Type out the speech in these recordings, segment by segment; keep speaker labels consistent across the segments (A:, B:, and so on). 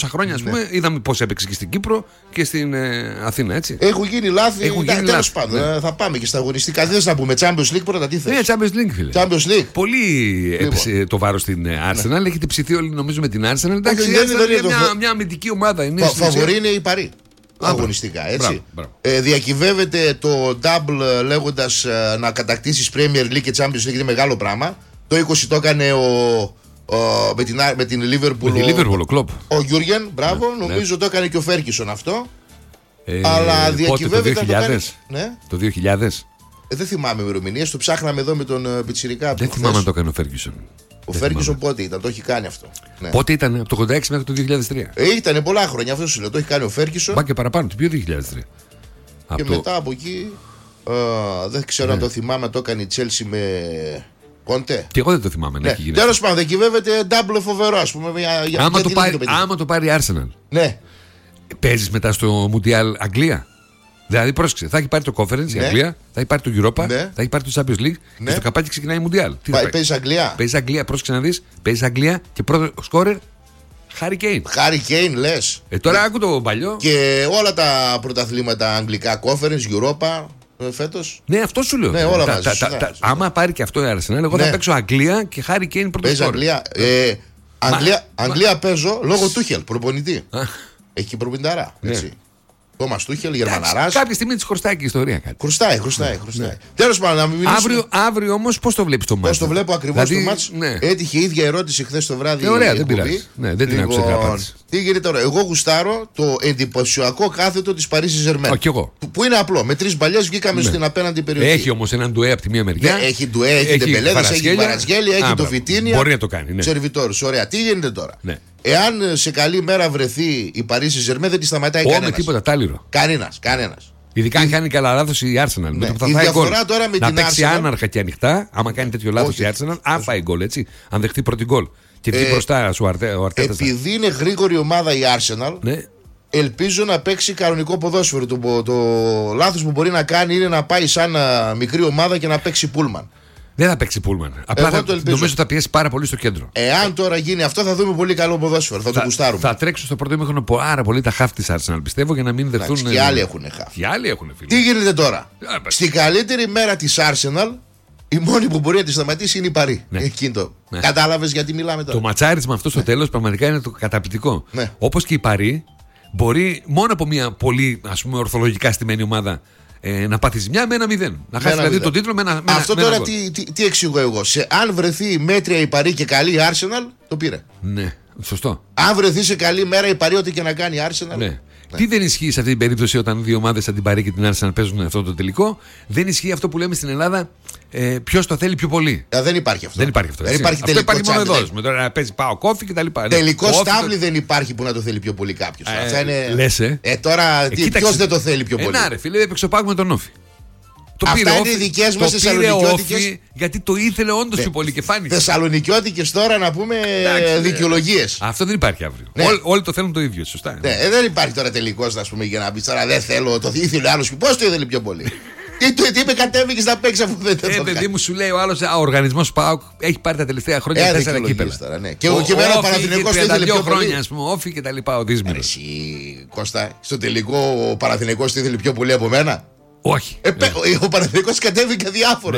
A: χρόνια, ας πούμε, είδαμε πώς έπαιξε και στην Κύπρο και στην Αθήνα, έτσι.
B: Έχουν γίνει λάθη. Τέλος πάντων, θα πάμε και στα αγωνιστικά. Δεν θα πούμε Champions League πρώτα, τι θες?
A: Ναι, Champions League, φίλε.
B: Champions League.
A: Πολύ έπεσε το βάρος στην Arsenal. Έχετε ψηθεί όλοι, νομίζω, με την Arsenal. Εντάξει, είναι μια αμυντική ομάδα.
B: Φαβορί είναι η Παρί. Αγωνιστικά, έτσι. Διακυβεύεται το double λέγοντας να κατακτήσεις Premier League και Champions League, είναι μεγάλο πράγμα. Το 20 το έκανε με την Liverpool
A: ο Klopp.
B: Ο Γιούργεν, μπράβο, νομίζω το έκανε και ο Φέρκισον αυτό. Αλλά διακυβεύεται
A: το 2000.
B: Δεν θυμάμαι ημερομηνίες, το ψάχναμε εδώ με τον Πιτσιρικά.
A: Δεν θυμάμαι αν το έκανε ο Φέρκισον.
B: Ο Φέρκισον πότε ήταν, το έχει κάνει αυτό.
A: Πότε ήταν, από το 86 μέχρι το 2003.
B: Ήταν πολλά χρόνια, αυτό σου λέω, το έχει κάνει ο Φέρκισον.
A: Πάει και παραπάνω, το πιο 2003.
B: Και μετά από εκεί, δεν ξέρω αν το θυμάμαι, το έκανε η Chelsea με Κόντε.
A: Και εγώ δεν το θυμάμαι. Ναι.
B: Τέλος πάντων, διακυβεύεται double φοβερό, ας πούμε.
A: Άμα το πάρει Arsenal,
B: ναι.
A: Παίζεις μετά στο Μουντιάλ Αγγλία. Δηλαδή, πρόσεξε, θα έχει πάρει το Conference η Αγγλία, θα έχει πάρει το Europa, θα έχει πάρει το Champions League και στο καπάκι ξεκινάει η Μουντιάλ.
B: Παίζεις Αγγλία.
A: Παίζεις Αγγλία, πρόσεξε να δεις. Παίζεις Αγγλία και πρώτο σκόρερ Harry Kane.
B: Harry Kane, λες.
A: Τώρα άκου το παλιό.
B: Και όλα τα πρωταθλήματα αγγλικά, Conference, Europa. Φέτος.
A: Ναι, αυτό σου λέω.
B: Ναι, όλα μαζί.
A: Άμα πάρει και αυτό η Arsenal, εγώ θα παίξω Αγγλία και Harry Kane πρώτο σκόρερ.
B: Αγγλία παίζω λόγω Τούχελ, προπονητή. Έχει προπονητάρα. Έτσι. Τόμας Τούχελ, Γερμαναράς.
A: Κάποια στιγμή τη χρωστάει και η ιστορία κάτι.
B: Χρωστάει. Τέλος πάντων, να μην μιλήσουμε.
A: Αύριο όμως πώς το βλέπεις το μάτς?
B: Πώς το βλέπω ακριβώς το μάτς? Έτυχε η ίδια ερώτηση χθες το βράδυ.
A: Ωραία, δεν πειράζει. Δεν την άκουσα την απάντηση.
B: Τι γίνεται τώρα? Εγώ γουστάρω το εντυπωσιακό κάθετο της Παρίσι Ζερμέν. Που είναι απλό. Με 3 μπαλιές βγήκαμε στην απέναντι περιοχή.
A: Έχει όμως έναν ντουέ από τη μία μεριά.
B: Έχει ντουέ, έχει Ντεμπελέδες, έχει Βαρατσκέλια, έχει το Βιτίνια.
A: Μπορεί να το κάνει.
B: Σερβιτόρους. Ωραία. Τι γίνεται τώρα? Εάν σε καλή μέρα βρεθεί η Παρίσι Ζερμέν, δεν τη σταματάει κανένας.
A: Με τίποτα τάλιρο.
B: Κανένας.
A: Ειδικά αν κάνει καλά λάθος η Arsenal.
B: Ναι. Η διαφορά τώρα με
A: να
B: την
A: παίξει
B: Arsenal.
A: άναρχα και ανοιχτά, άμα κάνει τέτοιο λάθος η Arsenal, αν φάει γκολ, έτσι. Αν δεχτεί πρώτη γκολ. Και βγει μπροστά ο Αρτέτα.
B: Επειδή είναι γρήγορη ομάδα η Arsenal, ελπίζω να παίξει κανονικό ποδόσφαιρο. Το λάθος που μπορεί να κάνει είναι να πάει σαν μικρή ομάδα και να παίξει πούλμαν.
A: Δεν θα παίξει πούλμαν. Απλά νομίζω ότι θα πιέσει πάρα πολύ στο κέντρο.
B: Εάν τώρα γίνει αυτό, θα δούμε πολύ καλό ποδόσφαιρο. Θα το γουστάρουμε.
A: Θα τρέξουν στο πρώτο ημίχρονο πάρα πολύ τα χαφ της Arsenal, πιστεύω, για να μην δεχθούν.
B: Και άλλοι έχουν χαφ.
A: Και άλλοι έχουν, φίλε.
B: Τι γίνεται τώρα? Στην καλύτερη μέρα της Arsenal, η μόνη που μπορεί να τη σταματήσει είναι η Παρί. Κατάλαβες γιατί μιλάμε τώρα?
A: Το ματσάρισμα αυτό στο τέλος πραγματικά είναι το καταπληκτικό. Όπως και η Παρί μπορεί μόνο από μια πολύ, ας πούμε, ορθολογικά στημένη ομάδα να πάθει ζημιά με 1-0. Να χάσει δηλαδή τον τίτλο με ένα.
B: Αυτό τώρα τι εξηγώ εγώ? Αν βρεθεί μέτρια η Παρί και καλή η Arsenal, το πήρε.
A: Ναι, σωστό.
B: Αν βρεθεί σε καλή μέρα η Παρί, ό,τι και να κάνει η Arsenal.
A: Ναι. Τι δεν ισχύει σε αυτή την περίπτωση όταν δύο ομάδες σαν την Παρί και την Arsenal παίζουν αυτό το τελικό? Δεν ισχύει αυτό που λέμε στην Ελλάδα, ποιος το θέλει πιο πολύ.
B: Δεν υπάρχει αυτό.
A: Δεν υπάρχει αυτό.
B: Δεν υπάρχει τελικό.
A: Αυτό υπάρχει μόνο εδώ. Με τώρα να παίζει πάω κόφι και τα λοιπά.
B: Τελικό στάβλι δεν υπάρχει που να το θέλει πιο πολύ κάποιος.
A: Λες,
B: τώρα ποιος δεν το θέλει πιο πολύ?
A: Να ρε φίλε, έπαιξε ο Πάκου με τον Όφη.
B: Αυτά είναι οι δικές μας θεσσαλονικιώτικες.
A: Γιατί το ήθελε όντως πιο πολύ και φάνηκε.
B: Θεσσαλονικιώτικες τώρα να πούμε δικαιολογίες.
A: Αυτό δεν υπάρχει αύριο. Όλοι το θέλουν το ίδιο, σωστά.
B: Δεν υπάρχει τώρα τελικός, να πούμε, για να πει τώρα δεν θέλω. Το ήθελε ο άλλος. Πώς το ήθελε πιο πολύ? Τι είπε, κατέβηκες να παίξει αφού δεν το έκανε?
A: Παιδί μου, σου λέει ο άλλος, ο οργανισμός ΠΑΟΚ έχει πάρει τα τελευταία χρόνια 4 κύπελα.
B: Και ο Παναθηναϊκός το ήθελε πιο πολύ.
A: χρόνια, ας πούμε, Όφη και τα λοιπά, ο Δίσμηρος.
B: Κώστα, στο τελικό ο Παναθηναϊκός το ήθελε πιο πολύ από μένα?
A: Όχι.
B: Ο Παναθηναϊκός κατέβηκε διάφορο.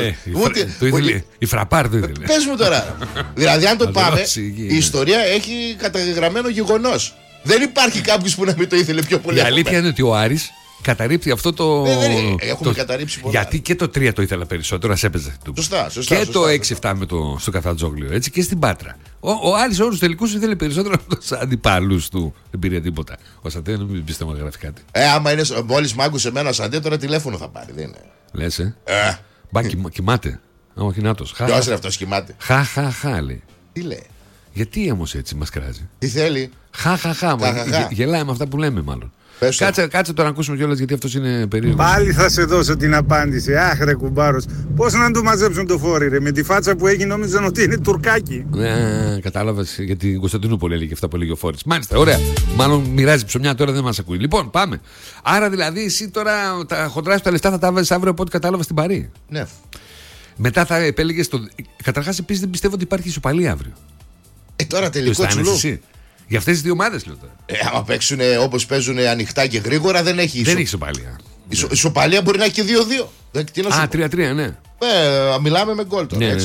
A: Η Φραπάρ το ήθελε.
B: Πες μου τώρα. Δηλαδή, αν το πάμε, η ιστορία έχει καταγεγραμμένο γεγονός. Δεν υπάρχει κάποιος που να μην το ήθελε πιο πολύ.
A: Η αλήθεια είναι ότι ο Άρης καταρρίπτει αυτό το.
B: Έχουμε καταρρύψει πολλά.
A: Γιατί και το 3 το ήθελα περισσότερο, ας έπαιζε.
B: Σωστά.
A: Και το 6-7 στο Καφτατζόγλιο, έτσι, και στην Πάτρα. Ο Άρης όλους τους τελικούς ήθελε περισσότερο από τους αντιπάλους του. Δεν πήρε τίποτα. Ο Σαντέ δεν πιστεύω να γράφει κάτι.
B: Άμα είναι μόλις μ' άκουσε εμένα Σαντέ, τώρα τηλέφωνο θα πάρει. Δεν είναι.
A: Λες, Μπα, κοιμάται. Όχι, νάτος.
B: Ποιος είναι αυτός κοιμάται?
A: Χα, λέει.
B: Τι λέει?
A: Γιατί όμως έτσι μας κράζει?
B: Τι θέλει?
A: Χα. Γελάει με αυτά που λέμε, μάλλον. Κάτσε τώρα να ακούσουμε κιόλας, γιατί αυτός είναι περίεργος.
C: Πάλι θα σε δώσω την απάντηση. Αχ, ρε κουμπάρος. Πώς να του μαζέψουν το φόρι, ρε? Με τη φάτσα που έχει νόμιζαν ότι είναι τουρκάκι.
A: Ναι, κατάλαβες, για την Κωνσταντινούπολη έλεγε αυτά που έλεγε ο Φόρης. Μάλιστα, ωραία. Μάλλον μοιράζει ψωμιά τώρα, δεν μας ακούει. Λοιπόν, πάμε. Άρα δηλαδή, εσύ τώρα τα χοντρά σου τα λεφτά θα τα βάζεις αύριο από ό,τι κατάλαβα στην Παρί.
B: Ναι.
A: Μετά θα επέλεγες το. Καταρχάς, επίσης δεν πιστεύω ότι υπάρχει ισοπαλία αύριο.
B: Τώρα τελικό τσουλού.
A: Για αυτές τις δύο ομάδες λέω τώρα.
B: Άμα παίξουν όπως παίζουν ανοιχτά και γρήγορα, δεν έχει
A: Δεν έχει ισοπαλία.
B: Ισοπαλία μπορεί να έχει και 2-2.
A: 3-3, ναι.
B: Μιλάμε με γκολ τώρα.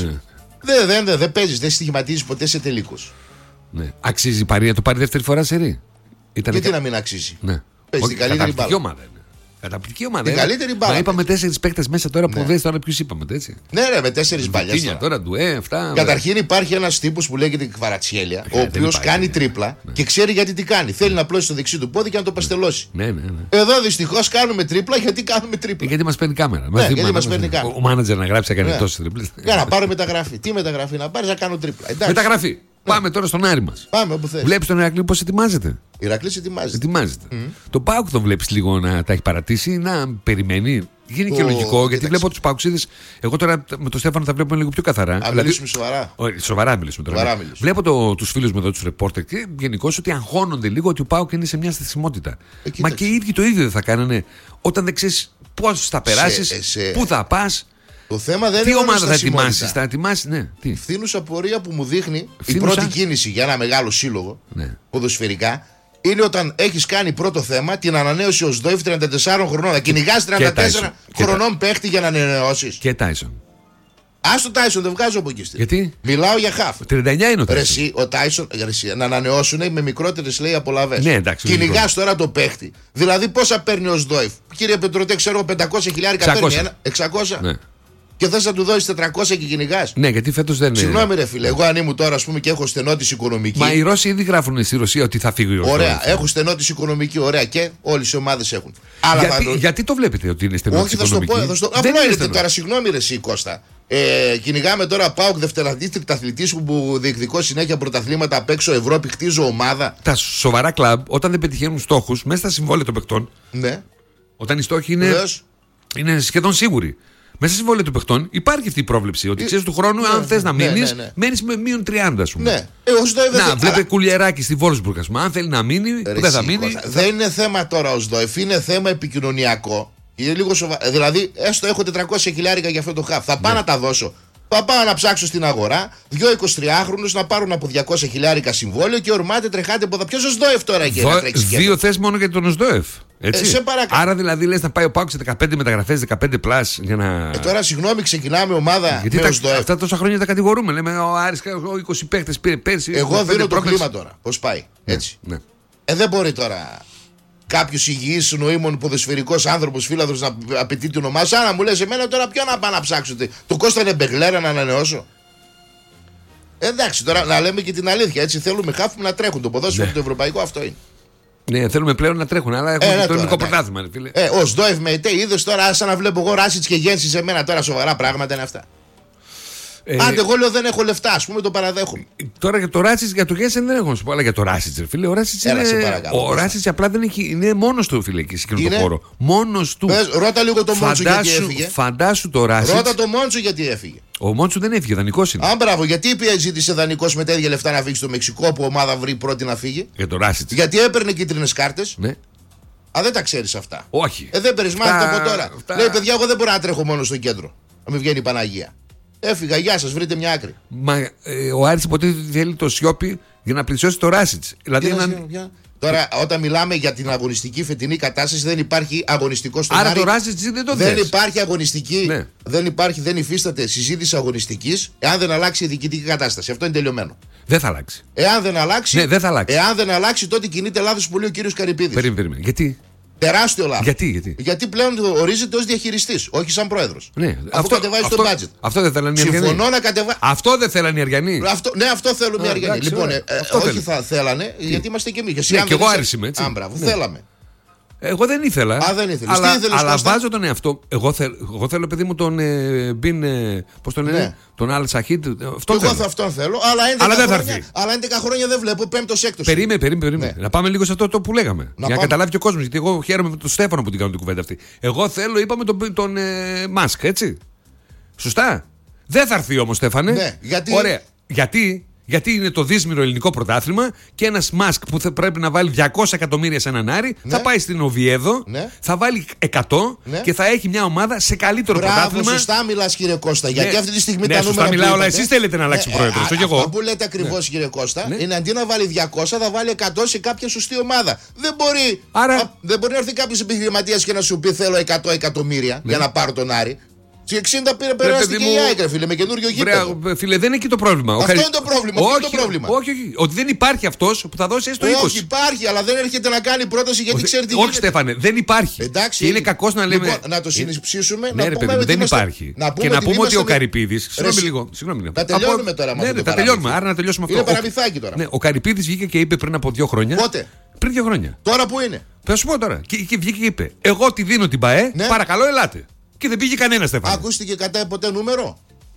A: Ναι.
B: Δεν παίζει, δεν στοιχηματίζει ποτέ σε τελικούς.
A: Ναι. Αξίζει η Παρία το πάρει δεύτερη φορά σερί.
B: Γιατί να μην αξίζει.
A: Ναι.
B: Παίζει την καλύτερη μπάλα.
A: Καταπληκτική ομάδα.
B: Την καλύτερη μπάλα.
A: Μα είπαμε 4 παίκτες μέσα τώρα που δες τώρα ποιους είπαμε, έτσι.
B: Ναι, με 4 μπαλιές.
A: Τώρα ντουέ, αυτά.
B: Καταρχήν υπάρχει ένας τύπος που λέγεται Κβαρατσιέλια, ο οποίος κάνει τρίπλα και ξέρει γιατί τι κάνει. Θέλει να πλώσει το δεξί του πόδι και να το παστελώσει.
A: Ναι.
B: Εδώ δυστυχώς κάνουμε τρίπλα γιατί κάνουμε τρίπλα.
A: Γιατί μας παίρνει κάμερα.
B: Γιατί μας παίρνει κάμερα.
A: Ο μάνατζερ να γράψει έκανε τόσες τρίπλες.
B: Για να πάρω μεταγραφή. Τι μεταγραφή να πάρει, να κάνω τρίπλα.
A: Μεταγραφή. Πάμε τώρα στον Άρη μας.
B: Πάμε όπου θες.
A: Βλέπεις τον Ηρακλή πώς ετοιμάζεται.
B: Ηρακλής ετοιμάζεται.
A: Το ΠΑΟΚ το βλέπεις λίγο να τα έχει παρατήσει, να περιμένει. Γίνει και λογικό, γιατί βλέπω τους Παοξίδες. Εγώ τώρα με τον Στέφανο θα βλέπουμε λίγο πιο καθαρά.
B: Αν μιλήσουμε σοβαρά.
A: Σοβαρά μιλήσουμε τώρα. Βλέπω τους φίλους μου εδώ, τους ρεπόρτερ, και γενικώς ότι αγχώνονται λίγο ότι ο ΠΑΟΚ είναι σε μια στασιμότητα. Μα και οι ίδιοι το ίδιο δεν θα κάνανε όταν δεν ξέρεις πώς θα περάσεις, πού θα πας.
B: Το θέμα δεν
A: τι
B: είναι
A: ομάδα θα ετοιμάσεις, ναι.
B: Φθήνουσα πορεία που μου δείχνει η πρώτη κίνηση για ένα μεγάλο σύλλογο ποδοσφαιρικά είναι όταν έχεις κάνει πρώτο θέμα την ανανέωση ως ΔΟΕΦ 34 χρονών. Θα κυνηγάς 34 χρονών παίχτη για να ανανεώσεις.
A: Και Τάισον.
B: Ας το Τάισον, δεν βγάζω από εκεί.
A: Γιατί?
B: Μιλάω για χαφ.
A: 39 είναι ο Τάισον.
B: Ο Τάισον να ανανεώσουν με μικρότερες λέει απολαβές.
A: Ναι, εντάξει.
B: Κυνηγάς τώρα το παίχτη. Δηλαδή πόσα παίρνει ως ΔΟΕΦ. Κύριε Πετρωτέ, ξέρω 500.000 παίρνει. 600.
A: Ναι.
B: Και θες να του δώσεις 400 και κυνηγάς.
A: Ναι, γιατί φέτος δεν είναι.
B: Συγγνώμη, ρε φίλε. Εγώ αν ήμουν τώρα ας πούμε, και έχω στενότηση οικονομική.
A: Μα οι Ρώσοι ήδη γράφουν στη Ρωσία ότι θα φύγει ο Ρώσος.
B: Ωραία, έχω στενότηση οικονομική, ωραία, και όλες οι ομάδες έχουν.
A: Γιατί το βλέπετε ότι είναι στενότηση οικονομική?
B: Όχι, θα σου το πω. Απλό είναι τώρα, συγγνώμη, ρε εσύ Κώστα. Κυνηγάμε τώρα ΠΑΟΚ δευτεραθλήτρικ αθλητής που διεκδικώ συνέχεια πρωταθλήματα απ' έξω Ευρώπη, χτίζω ομάδα.
A: Τα σοβαρά κλαμπ όταν δεν πετυχαίνουν στόχους μέσα στα συμβόλαια των παιχτών.
B: Ναι.
A: Όταν οι στόχοι είναι σχεδόν σίγουροι. Μέσα στη συμβόλαια των παιχτών υπάρχει αυτή η πρόβλεψη. Ότι ξέρεις του χρόνου, αν θες να μείνεις, μένεις με μείον 30, ας πούμε.
B: Ναι.
A: Να, βλέπετε Κουλιεράκη στη Βόλσμπουργκ, ας πούμε. Αν θέλει να μείνει, δεν θα μείνει.
B: Δεν είναι θέμα τώρα ως ΔΟΕΦ, είναι θέμα επικοινωνιακό. Είναι λίγο Δηλαδή, έστω έχω 400.000 για αυτό το χαφ. Θα πάω να τα δώσω. Θα πάω να ψάξω στην αγορά 2 23χρονους να πάρουν από 200.000 συμβόλαιο και ορμάτε τρεχάτε από ποιος ως ΔΟΕΦ τώρα και να τρέξει.
A: Δύο θες μόνο για τον ΟΣΔΟΕΦ.
B: Σε παρακαλώ.
A: Άρα δηλαδή λες να πάει ο ΠΑΟΚ σε 15 μεταγραφές, 15 πλάς για να.
B: Τώρα συγγνώμη, ξεκινάμε ομάδα.
A: Γιατί αυτά τόσα χρόνια τα κατηγορούμε. Λέμε ο Άρης 20 παίχτες πήρε πέρσι.
B: Εγώ δίνω το κλίμα τώρα. Πώς πάει. Έτσι.
A: Ναι.
B: Δεν μπορεί τώρα κάποιος υγιής νοήμων ποδοσφαιρικός άνθρωπος φίλαδρος να απαιτεί την ομάδα. Σαν να μου λες εμένα τώρα ποιο να πάω να ψάξω. Το Κώστα είναι Μπεγλέρα να ανανεώσω. Εντάξει, τώρα να λέμε και την αλήθεια. Έτσι θέλουμε χάφουμε να τρέχουν. Το ποδόσφαιρο το ευρωπαϊκό αυτό είναι.
A: Ναι, θέλουμε πλέον να τρέχουν, αλλά έχουμε το ελληνικό πρωτάθλημα, φίλε.
B: Ως ΔΟΕΦ με ΕΤΕ, είδες τώρα, σαν να βλέπω εγώ Ράσιτς και Γένσης σε μένα τώρα σοβαρά πράγματα είναι αυτά. Άντε, εγώ λέω δεν έχω λεφτά, ας πούμε, το παραδέχομαι.
A: Τώρα για το Ράσιτς, για το Γένσεν δεν έχω να σου πω, αλλά για το Ράσιτς, φίλε. Ο Ράσιτς ο Ράσιτς απλά δεν έχει, είναι μόνος του, φίλε, εκεί σε εκείνο το χώρο. Μόνος του.
B: Ρώτα λίγο το Μόντσο γιατί έφυγε.
A: Φαντάσου το Ράσιτς.
B: Ρώτα το Μόντσο γιατί έφυγε.
A: Ο Μόντσο δεν έφυγε, δανεικός είναι.
B: Α, μπράβο, γιατί ζήτησε δανεικός με τα ίδια λεφτά να φύγει στο Μεξικό που ομάδα βρει πρώτη να φύγει.
A: Για το Ράσιτς.
B: Γιατί έπαιρνε κίτρινες κάρτες.
A: Ναι.
B: Α, δεν τα ξέρεις αυτά.
A: Όχι.
B: Δεν περισμάζεται από τώρα. Λέει, παιδιά, εγώ δεν μπορώ να τρέχω μόνο στο κέντρο. Να μην βγαίνει η Παναγία. Έφυγα, γεια σας, βρείτε μια άκρη.
A: Μα ο Άρης υποτίθεται θέλει το Σιόπι για να πλησιώσει το Ράσιτς. Δηλαδή
B: Τώρα, όταν μιλάμε για την αγωνιστική φετινή κατάσταση, δεν υπάρχει αγωνιστικό στον
A: Άρη.
B: Άρα
A: το Ράσιτς δεν το
B: δεν υπάρχει αγωνιστική.
A: Ναι.
B: Δεν υφίσταται συζήτηση αγωνιστικής εάν δεν αλλάξει η διοικητική κατάσταση. Αυτό είναι τελειωμένο.
A: Δεν θα αλλάξει.
B: Εάν δεν αλλάξει,
A: ναι, δεν θα αλλάξει.
B: Εάν δεν αλλάξει, τότε κινείται λάθος πολύ ο κύριος Καρυπίδης.
A: Περίμενε. Γιατί?
B: Τεράστιο λάθος.
A: Γιατί
B: πλέον ορίζεται ως διαχειριστής, όχι σαν πρόεδρος.
A: Ναι,
B: αυτό κατεβάζει το budget.
A: Αυτό δεν θέλανε οι Αριανοί.
B: Συμφωνώ να κατεβάζει.
A: Αυτό δεν θέλανε οι Αριανοί.
B: Ναι, αυτό θέλουν οι Αριανοί. Λοιπόν, όχι θα θέλανε, γιατί είμαστε και εμείς.
A: Ναι, και εγώ Άρης είμαι, έτσι.
B: Θέλαμε.
A: Εγώ δεν ήθελα.
B: Δεν ήθελες.
A: Αλλά βάζω τον εαυτό. Εγώ θέλω, παιδί μου, τον Μπιν. Πώς τον λένε, τον Αλ Σαχίτ.
B: Εγώ αυτόν θέλω, αλλά δεν θα έρθει. Αλλά 11 χρόνια δεν βλέπω, πέμπτος έκτος.
A: Περίμενε. Ναι. Να πάμε λίγο σε αυτό που λέγαμε. Για να καταλάβει και ο κόσμος. Γιατί εγώ χαίρομαι με τον Στέφανο που την κάνω την κουβέντα αυτή. Εγώ θέλω, είπαμε τον Μάσκ, έτσι. Σωστά. Δεν θα έρθει όμως, Στέφανε.
B: Ναι, γιατί.
A: Ωραία. Γιατί Γιατί είναι το δύσμηρο ελληνικό πρωτάθλημα και ένας Μάσκ που θα πρέπει να βάλει 200 εκατομμύρια σε έναν Άρη, θα πάει στην Οβιέδο, θα βάλει 100 και θα έχει μια ομάδα σε καλύτερο πρωτάθλημα.
B: Μπράβο, σωστά μιλάς, κύριε Κώστα. Γιατί αυτή τη στιγμή τα νούμερα.
A: Σωστά μιλάω, αλλά εσείς θέλετε να αλλάξει πρόεδρο.
B: Αυτό που λέτε ακριβώς, κύριε Κώστα, είναι αντί να βάλει 200, θα βάλει 100 σε κάποια σωστή ομάδα. Δεν μπορεί να έρθει κάποιος επιχειρηματίας και να σου πει θέλω 100 εκατομμύρια για να πάρω τον Άρη. Στη 60 περάστηκε η ΑΕΚ, φίλε, με καινούριο γήπεδο.
A: Φίλε, δεν είναι εκεί το πρόβλημα.
B: Αυτό είναι το πρόβλημα.
A: Όχι. Ότι δεν υπάρχει αυτός που θα δώσει έστω 20.
B: Όχι, υπάρχει, αλλά δεν έρχεται να κάνει πρόταση γιατί ξέρει τι γίνεται.
A: Όχι, Στέφανε, δεν υπάρχει.
B: Εντάξει,
A: και είναι κακός να λέμε.
B: Λοιπόν, να το συνεψίσουμε.
A: Ναι, ρε παιδί, δεν υπάρχει. Και να πούμε ότι ο Καρυπίδης. Συγγνώμη.
B: Τα τελειώνουμε τώρα με αυτό.
A: Ναι, τα τελειώνουμε. Άρα να τελειώσουμε αυτό.
B: Είναι παραμυθάκι τώρα.
A: Ο Καρυπίδης βγήκε και είπε πριν από 2 χρόνια.
B: Πότε?
A: Πριν 2 χρόνια.
B: Τώρα που είναι?
A: Θα σου πω τώρα. Και βγήκε και είπε: εγώ τη δίνω την ΠΑΕ, παρακαλώ ελάτε. Και δεν πήγε κανένα, Στέφανε.
B: Ακούστηκε κατά ποτέ νούμερο?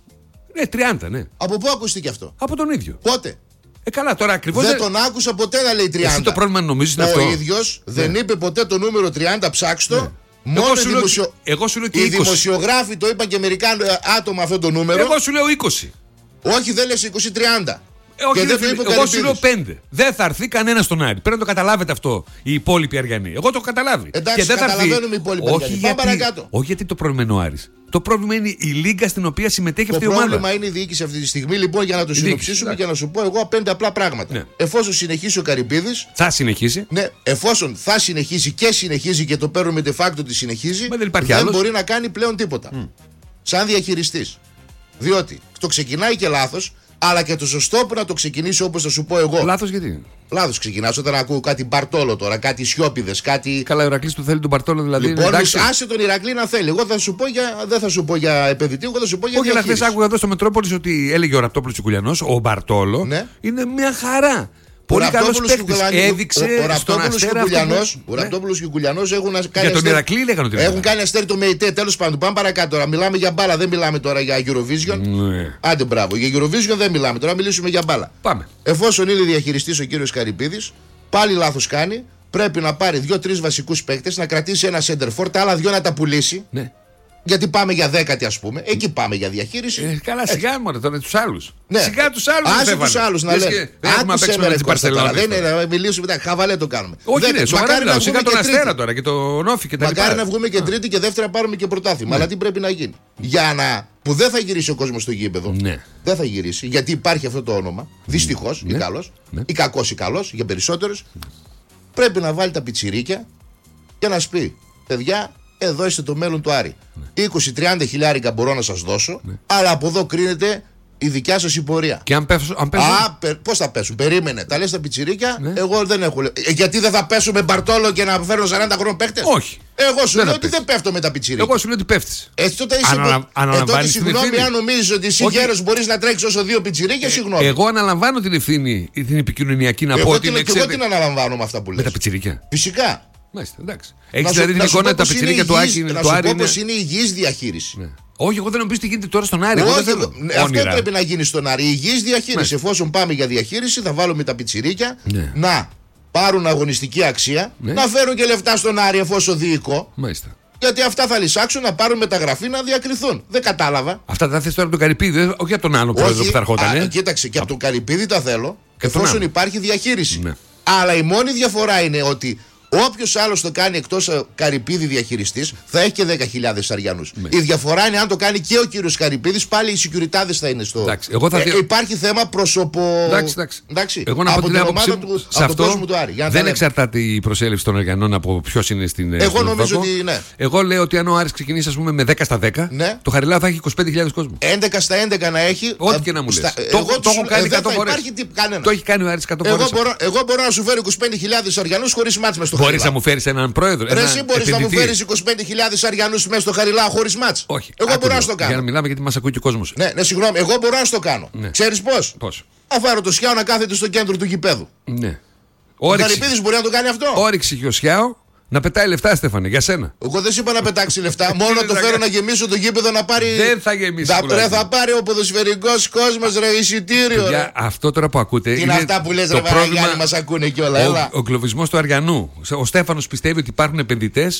A: Ναι, 30, ναι.
B: Από πού ακούστηκε αυτό?
A: Από τον ίδιο.
B: Πότε?
A: Καλά, τώρα ακριβώς.
B: Δεν τον άκουσα ποτέ να λέει 30.
A: Εσύ το πρόβλημα νομίζεις είναι αυτό.
B: Ο ίδιος δεν είπε ποτέ το νούμερο 30, ψάξτε. Μόνο
A: εγώ σου λέω και 20.
B: Οι δημοσιογράφοι το είπαν και μερικά άτομα αυτό το νούμερο.
A: Εγώ σου λέω 20.
B: Όχι, δεν λες 20-30.
A: Όχι, εγώ σου λέω 5. Δεν θα έρθει κανένα στον Άρη. Πρέπει να το καταλάβετε αυτό οι υπόλοιποι Αριανοί. Εγώ το έχω καταλάβει.
B: Εντάξει,
A: και δεν
B: καταλαβαίνουμε οι υπόλοιποι Αριανοί.
A: Όχι γιατί το πρόβλημα είναι ο Άρης. Το πρόβλημα είναι η λίγκα στην οποία συμμετέχει αυτή η ομάδα.
B: Το πρόβλημα είναι η διοίκηση αυτή τη στιγμή. Λοιπόν, για να το συνοψίσουμε και να σου πω εγώ 5 απλά πράγματα. Ναι. Εφόσον συνεχίσει ο Καρυπίδης.
A: Θα συνεχίσει.
B: Ναι, εφόσον θα συνεχίσει και συνεχίζει και το παίρνουμε de facto ότι συνεχίζει.
A: Δεν
B: μπορεί να κάνει πλέον τίποτα. Σαν διαχειριστής. Διότι το ξεκινάει και λάθος. Αλλά και το σωστό που να το ξεκινήσει όπως θα σου πω εγώ.
A: Λάθος γιατί?
B: Λάθος ξεκινάς όταν ακούω κάτι Μπαρτόλο τώρα, κάτι Σιώπηδες, κάτι.
A: Καλά, ο Ηρακλής του θέλει τον Μπαρτόλο δηλαδή.
B: Λοιπόν, άσε τον Ηρακλή να θέλει. Εγώ δεν θα σου πω για επενδυτή, εγώ θα σου πω για διαχείριση.
A: Όχι, αλλά χθες άκουγα εδώ στο Μετρόπολης ότι έλεγε ο Ραπτόπουλος Κουλιανός, ο Μπαρτόλο είναι μια χαρά. Πολύ καλός παίκτης. Έδειξε στον Αστέρα.
B: Ο Ραπτόπουλος και ο Κουλιανός έχουν κάνει.
A: Για τον Ηρακλή λέγανε ότι
B: έχουν κάνει αστέρι το ΜΕΙΤΕ. Τέλος πάντων, πάμε παρακάτω τώρα. Μιλάμε για μπάλα, δεν μιλάμε τώρα για Eurovision. Άντε μπράβο. Για Eurovision δεν μιλάμε τώρα, μιλήσουμε για μπάλα.
A: Πάμε.
B: Εφόσον είναι διαχειριστής ο κύριος Καρυπίδης, πάλι λάθος κάνει. Πρέπει να πάρει 2-3 βασικούς παίκτες, να κρατήσει ένα center for, τα άλλα 2 να τα πουλήσει. Γιατί πάμε για 10η, ας πούμε. Εκεί πάμε για διαχείριση.
A: Καλά, σιγά μου τώρα τους άλλους.
B: Ναι.
A: Σιγά τους άλλους.
B: Άσε τους άλλους να λένε. Άκουσε με την Παρσελόνα. Δεν είναι να μιλήσουμε μετά. Χαβαλέ το κάνουμε.
A: Όχι, ναι, σοβαρά μιλάω. Σιγά τον Αστέρα τώρα και τον Όφη και τα λοιπά.
B: Μακάρι να βγούμε και τρίτη και δεύτερα πάρουμε και πρωτάθλημα. Αλλά τι πρέπει να γίνει? Για να. Που δεν θα γυρίσει ο κόσμος στο γήπεδο. Δεν θα γυρίσει. Γιατί υπάρχει αυτό το όνομα. Δυστυχώς ή καλός. Ή κακός ή καλός για περισσότερους. Πρέπει να βάλει τα πιτσιρίκια και να πει παιδιά. Εδώ είστε το μέλλον του Άρη. 20-30 χιλιάρικα μπορώ να σας δώσω, αλλά από εδώ κρίνεται η δικιά σας η πορεία.
A: Και αν πέσουν.
B: Πώς θα πέσουν? Περίμενε. Τα λες τα πιτσιρίκια, εγώ δεν έχω. Γιατί δεν θα πέσω με Μπαρτόλο και να φέρω 40 χρόνων παίχτες?
A: Όχι.
B: Εγώ σου λέω ότι δεν πέφτω με τα πιτσιρίκια.
A: Εγώ σου λέω ότι πέφτεις.
B: Τότε είσαι. Συγγνώμη, αν νομίζεις ότι εσύ γέρος μπορείς να τρέξεις όσο 2 πιτσιρίκια, συγγνώμη.
A: Εγώ αναλαμβάνω την ευθύνη, την επικοινωνιακή να πω ότι είναι.
B: Εγώ την αναλαμβάνω με αυτά που λες.
A: Με τα πιτσιρίκια.
B: Φυσικά.
A: Μάλιστα, εντάξει. Έχεις δηλαδή την εικόνα τα πιτσιρίκια του Άκη.
B: Να σου πω πως είναι υγιής διαχείριση.
A: Όχι, εγώ δεν νομίζω τι γίνεται τώρα στον Άρη.
B: Αυτό πρέπει να γίνει στον Άρη. Υγιής διαχείριση. Εφόσον πάμε για διαχείριση, θα βάλουμε τα πιτσιρίκια να πάρουν αγωνιστική αξία, να φέρουν και λεφτά στον Άρη εφόσον διοικώ.
A: Μάλιστα.
B: Γιατί αυτά θα λυσάξουν να πάρουν μεταγραφή να διακριθούν. Δεν κατάλαβα.
A: Αυτά τα θες τώρα από τον Καρυπίδη, όχι από τον άλλο πρόεδρο που θα ερχόταν.
B: Κοίταξε, και από τον Καρυπίδη τα θέλω, εφόσον υπάρχει διαχείριση. Αλλά η μόνη διαφορά είναι ότι όποιος άλλος το κάνει εκτός Καρυπίδη διαχειριστής θα έχει και 10.000 Αριανούς. Η διαφορά είναι αν το κάνει και ο κύριος Καρυπίδης, πάλι οι σεκιουριτάδες θα είναι στο. Υπάρχει θέμα προσωπο.
A: Εντάξει. Εγώ να πω την άποψή μου σε αυτό. Δεν εξαρτάται η προσέλευση των Αριανών από ποιος είναι στην.
B: Εγώ νομίζω ότι ναι.
A: Εγώ λέω ότι αν ο Άρης ξεκινήσει ας πούμε με 10 στα 10, το Χαριλάου θα έχει 25.000 κόσμο.
B: 11 στα 11 να έχει.
A: Ό,τι και να μου λες. Το έχω κάνει 100 φορές. Το έχει κάνει ο Άρης 100 φορές.
B: Εγώ μπορώ να σου φέρω 25.000 Αριανούς χωρίς μάτς μες στο.
A: Μπορείς να μου φέρεις έναν πρόεδρο?
B: Εσύ μπορείς να μου φέρεις 25.000 Αριανούς μέσα στο Χαριλάου χωρίς μάτς?
A: Όχι.
B: Εγώ μπορώ να το κάνω.
A: Για να μιλάμε γιατί μας ακούει και ο κόσμος.
B: Ναι, συγγνώμη, εγώ μπορώ να το κάνω. Ξέρεις πώς? Θα φάρω το Σιάο να κάθεται στο κέντρο του γηπέδου.
A: Ναι.
B: Ο Καρυπίδης μπορεί να το κάνει αυτό?
A: Όρεξη και ο Σιάο να πετάει λεφτά, Στέφανε, για σένα.
B: Εγώ δεν σου είπα να πετάξει λεφτά. Μόνο να το φέρω να γεμίσω το γήπεδο να πάρει.
A: Δεν θα γεμίσει.
B: Θα πάρει ο ποδοσφαιρικός κόσμος εισιτήριο.
A: Αυτό τώρα που ακούτε.
B: Είναι αυτά που λες, ρε Βαραγιάννη, μας ακούνε κιόλα.
A: Ο εγκλωβισμός του Αριανού. Ο Στέφανος πιστεύει ότι υπάρχουν επενδυτές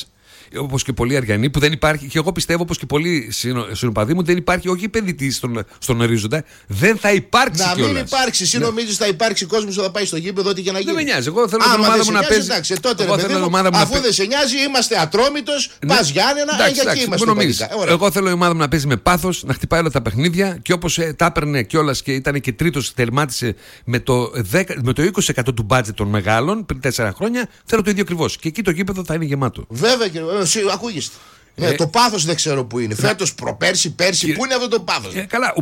A: όπως και πολλοί Αριανοί, που δεν υπάρχει, και εγώ πιστεύω όπως και πολλοί συνοπαδοί μου, δεν υπάρχει όχι επενδυτής στον ορίζοντα, δεν θα υπάρξει κιόλας.
B: Να μην υπάρξει, εσύ νομίζεις θα υπάρξει κόσμος που θα πάει στο γήπεδο, ό,τι και να γίνει.
A: Δεν με νοιάζει, εγώ θέλω την ομάδα μου να παίζει.
B: Εντάξει, τότε, αφού δεν σε νοιάζει, είμαστε Ατρόμητος, πας Γιάννενα, για εκεί είμαστε.
A: Εγώ θέλω η ομάδα μου να παίζει με πάθος, να χτυπάει όλα τα παιχνίδια και όπως τα έπαιρνε κιόλας και ήταν και τρίτος, τερμάτισε με το 20% του μπάτζετ των μεγάλων πριν 4 χρόνια, θέλω το ίδιο ακριβώς. Και εκεί το γήπεδο θα είναι γεμάτο.
B: Βέβαια, ακούγεστε. Το πάθος δεν ξέρω που είναι. Φέτος, προπέρσι, πέρσι, πού είναι αυτό το πάθος.
A: Καλά,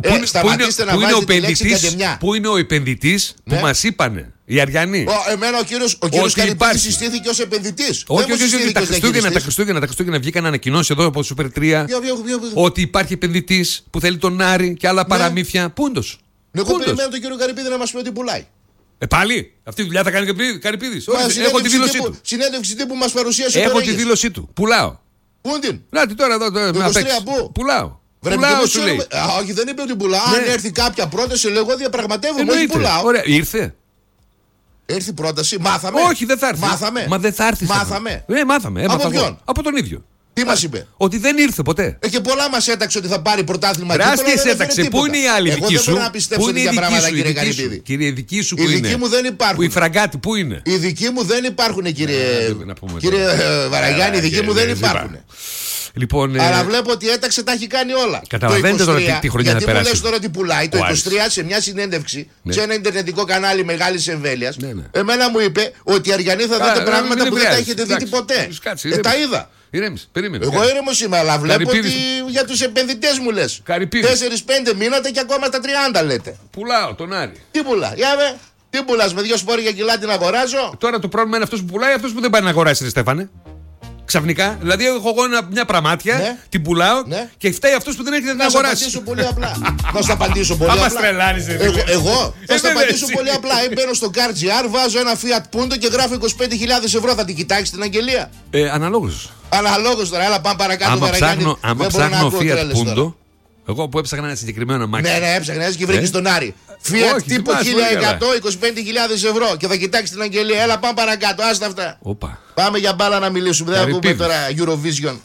A: πού είναι ο επενδυτής που μας είπανε οι Αριανοί.
B: Εμένα ο κύριος Καρυπίδης συστήθηκε ως επενδυτής.
A: Όχι, τα Χριστούγεννα βγήκαν ανακοινώσεις εδώ από Super 3 ότι υπάρχει επενδυτής που θέλει τον Άρη και άλλα παραμύθια. Πούντος.
B: Εγώ περιμένω τον κύριο Καρυπίδη να μας πει ότι πουλάει.
A: Πάλι, αυτή τη δουλειά θα κάνει και Καρυπίδης.
B: Έχω τη δήλωσή του. Συνέντευξη τύπου μας παρουσίασε.
A: Έχω τη δήλωσή του. Πουλάω.
B: Πού την?
A: Να τώρα εδώ. Πουλάω. Πουλάω σου λέει.
B: Όχι, δεν είπε ότι πουλάω. Αν έρθει κάποια πρόταση, εγώ διαπραγματεύομαι. Όχι, πουλάω.
A: Ωραία, ήρθε.
B: Έρθει πρόταση, μάθαμε.
A: Όχι, δεν θα έρθει.
B: Μάθαμε.
A: Μα δεν θα έρθει. Μάθαμε.
B: Από ποιον?
A: Από τον ίδιο.
B: Τι μας είπε?
A: Ότι δεν ήρθε ποτέ.
B: Και πολλά μας έταξε ότι θα πάρει πρωτάθλημα.
A: Τεράστιες έταξε. Πού είναι οι άλλοι δικοί σου?
B: Εγώ δεν πρέπει να πιστέψω τέτοια πράγματα, κύριε Καρυπίδη.
A: Κύριε, δικοί σου που είναι?
B: Οι δικοί μου δεν υπάρχουν.
A: Οι φραγκάτοι πού είναι?
B: Οι δικοί μου δεν υπάρχουν, κύριε Βαραγιάννη. Οι δικοί μου δεν υπάρχουν.
A: Λοιπόν,
B: αλλά βλέπω ότι έταξε, τα έχει κάνει όλα.
A: Καταλαβαίνετε τώρα τι χρονιά θα περάσει.
B: Γιατί μου λες τώρα ότι πουλάει το 23 σε μια συνέντευξη σε ένα ιντερνετικό κανάλι μεγάλης εμβέλειας. Εμένα μου είπε ότι οι Αριανοί θα δείτε πράγματα που δεν τα έχετε δει ποτέ. Τα είδα.
A: Περίμενε.
B: Εγώ ήρεμος είμαι, αλλά βλέπω ότι για τους επενδυτές μου λες. 4-5 μήνατε και ακόμα στα 30 λέτε.
A: Πουλάω τον Άρη.
B: Τι πουλά, τι πουλάς, με 2 σπόρια κιλά την αγοράζω.
A: Τώρα το πρόβλημα είναι αυτός που πουλάει, αυτός που δεν πάει να αγοράσει, Στέφανε. Ξαφνικά, δηλαδή έχω εγώ μια πραμάτια, την πουλάω και φταίει αυτός που δεν έρχεται να αγοράσει.
B: Θα σου απαντήσω πολύ απλά. Θα σου απαντήσω πολύ απλά. Εγώ θα σου απαντήσω πολύ απλά. Μπαίνω στο CarGR, βάζω ένα Fiat Punto και γράφω 25.000 ευρώ. Θα την κοιτάξεις την αγγελία? Αναλόγως τώρα, έλα πάμε παρακάτω.
A: Άμα ψάχνω Fiat Punto, εγώ που έψαχνα ένα συγκεκριμένο μάξι.
B: Ναι, έψαχνες και βρήκες τον Άρη. Fiat τύπο 1100, 25.000 ευρώ. Και θα κοιτάξεις την αγγελία. Έλα πάμε παρακάτω, άστα αυτά. Πάμε για μπάλα να μιλήσουμε. Δεν θα πούμε τώρα Eurovision.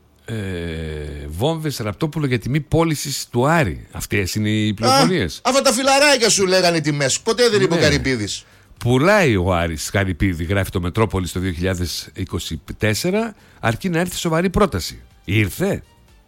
A: Βόμβες Ραπτόπουλο για τιμή πώλησης του Άρη. Αυτές είναι οι πληροφορίες.
B: Αυτά τα φιλαράκια σου λέγανε τιμές. Ποτέ δεν είπε ο Καρυπίδης.
A: Πουλάει ο Άρης Καρυπίδη, γράφει το Μετρόπολης το 2024, αρκεί να έρθει σοβαρή πρόταση. Ήρθε.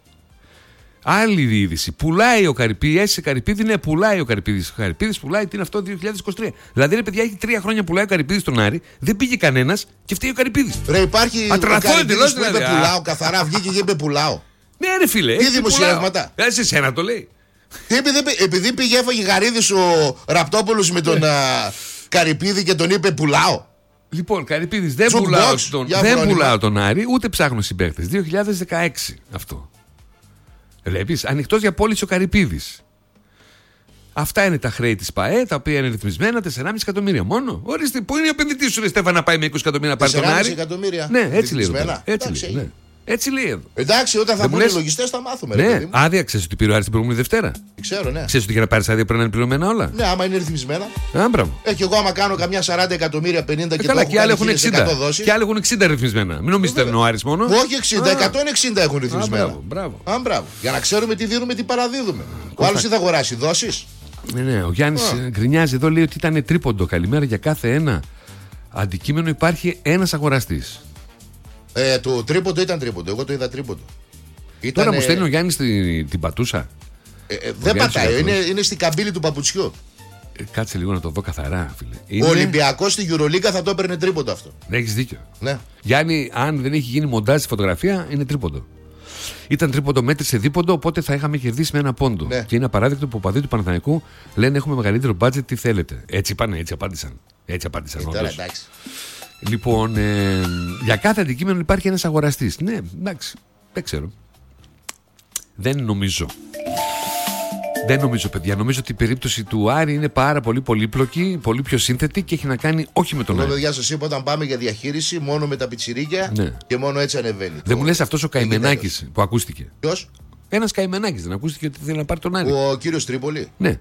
A: Άλλη είδηση. Πουλάει ο Καρυπίδης. Καρυπίδη, ναι, πουλάει ο Καρυπίδης. Ο Καρυπίδης πουλάει, τι είναι αυτό, 2023. Δηλαδή, ρε παιδιά, έχει 3 χρόνια πουλάει ο Καρυπίδης στον Άρη, δεν πήγε κανένας και φταίει ο Καρυπίδης.
B: Ρε, υπάρχει ο Καρυπίδης που είπε πουλάω, καθαρά βγήκε και είπε πουλάω.
A: Ναι, ρε φίλε.
B: Τι δημοσιεύματα.
A: Σε σένα το λέει.
B: Επειδή πήγε, έφαγε γαρίδης ο Ραπτόπουλος με τον Καρυπίδη και τον είπε πουλάω.
A: Λοιπόν, Καρυπίδης, δεν πουλάω τον Άρη, ούτε ψάχνω συμπαίκτες. 2016 αυτό. Βλέπεις, ανοιχτός για πώληση ο Καρυπίδης. Αυτά είναι τα χρέη της ΠΑΕ, τα οποία είναι ρυθμισμένα, 4,5 εκατομμύρια μόνο. Ορίστε, πού είναι ο επενδυτής σου, ρε Στέφανα, να πάει με 20 εκατομμύρια να πάρει τον Άρη?
B: 4,5 εκατομμύρια.
A: Ναι, έτσι λέει εδώ. Έτσι λέει εδώ.
B: Εντάξει, όταν θα βγουν οι λογιστές θα μάθουμε.
A: Ναι, άδεια, ξέρεις ότι πήρε ο Άρης την προηγούμενη Δευτέρα?
B: Ξέρω, ναι.
A: Ξέρεις ότι για να πάρεις άδεια πρέπει να είναι πληρωμένα όλα?
B: Ναι, άμα είναι ρυθμισμένα.
A: Μπράβο.
B: Και εγώ άμα κάνω καμιά 40 εκατομμύρια, 50 και
A: καλά, και άλλοι έχουν 60. Και άλλοι έχουν 60 ρυθμισμένα. Μην νομίζετε είναι ο Άρης μόνο.
B: Όχι 60, 160 έχουν ρυθμισμένα.
A: Μπράβο.
B: Για να ξέρουμε τι δίνουμε, τι παραδίδουμε. Ο άλλος τι θα αγοράσει, δόσεις?
A: Ναι, ο Γιάννης γκρινιάζει εδώ, λέει ότι ήταν τρίποντο. Καλημέρα, για κάθε ένα αντικείμενο υπάρχει ένας αγοραστής.
B: Το τρίποντο ήταν τρίποντο. Εγώ το είδα τρίποντο.
A: Τώρα μου στέλνει ο Γιάννης την πατούσα.
B: Δεν πατάει, είναι στην καμπύλη του παπουτσιού.
A: Κάτσε λίγο να το δω καθαρά, φίλε.
B: Ο Ολυμπιακός στη Euroliga θα το έπαιρνε τρίποντο αυτό.
A: Έχεις δίκιο.
B: Ναι.
A: Γιάννη, αν δεν έχει γίνει μοντάζ στη φωτογραφία, είναι τρίποντο. Ήταν τρίποντο, μέτρησε δίποντο, οπότε θα είχαμε κερδίσει με ένα πόντο. Ναι. Και είναι απαράδεκτο που οι οπαδοί του Παναθηναϊκού λένε έχουμε μεγαλύτερο μπάτζετ, τι θέλετε. Έτσι είπανε, έτσι απάντησαν.
B: Τώρα εντάξει.
A: Λοιπόν, για κάθε αντικείμενο υπάρχει ένας αγοραστής. Ναι, εντάξει, δεν ξέρω. Δεν νομίζω, παιδιά. Νομίζω ότι η περίπτωση του Άρη είναι πάρα πολύ πολύπλοκη, πολύ πιο σύνθετη και έχει να κάνει όχι με τον Άρη.
B: Παιδιά, σας είπα, όταν πάμε για διαχείριση, μόνο με τα πιτσιρίκια και μόνο έτσι ανεβαίνει.
A: Δεν μου λες αυτός ο Καημενάκης που ακούστηκε?
B: Ποιος?
A: Ένας Καημενάκης δεν ακούστηκε ότι θέλει να πάρει τον Άρη?
B: Ο κύριος Τρίπολη.
A: Ναι.